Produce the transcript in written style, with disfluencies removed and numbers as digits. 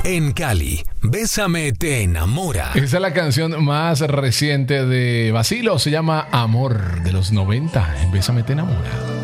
En Cali, Bésame te enamora. Esa es la canción más reciente de Basilio. Se llama Amor, de los 90. En Bésame te enamora.